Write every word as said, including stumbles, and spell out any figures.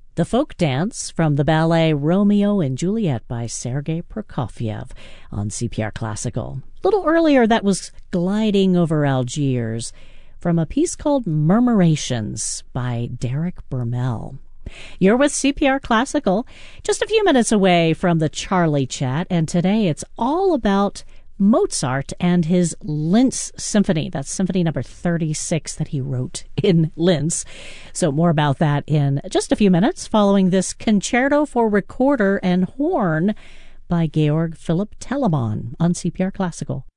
The folk dance from the ballet Romeo and Juliet by Sergei Prokofiev on C P R Classical. A little earlier, that was Gliding Over Algiers from a piece called Murmurations by Derek Bermel. You're with C P R Classical, just a few minutes away from the Charlie Chat, and today it's all about Mozart and his Linz Symphony. That's Symphony number thirty-six that he wrote in Linz. So more about that in just a few minutes following this Concerto for Recorder and Horn by Georg Philipp Telemann on C P R Classical.